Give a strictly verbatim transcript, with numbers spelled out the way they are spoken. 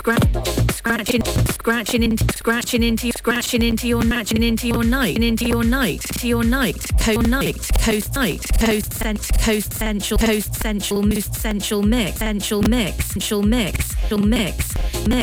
scratching, scratching into, scratching into, scratching into your matching into your night, into your night, to your night, coast night, coast night, coast cent, coast central, coast central, most central mix, central mix, central mix, central mix, mix.